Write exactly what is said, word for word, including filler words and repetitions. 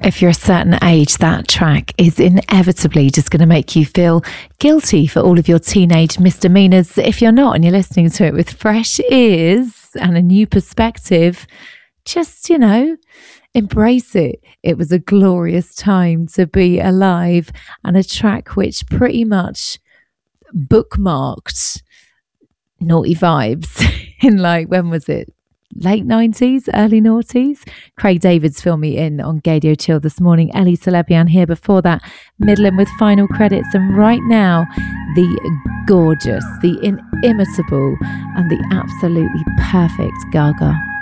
If you're a certain age, that track is inevitably just going to make you feel guilty for all of your teenage misdemeanors. If you're not and you're listening to it with fresh ears and a new perspective, just, you know, embrace it. It was a glorious time to be alive, and a track which pretty much bookmarked naughty vibes in, like, when was it? Late nineties, early noughties. Craig David's filled me in on Gadio Chill this morning. Ellie Celebian here before that, middling with final credits. And right now, the gorgeous, the inimitable, and the absolutely perfect Gaga.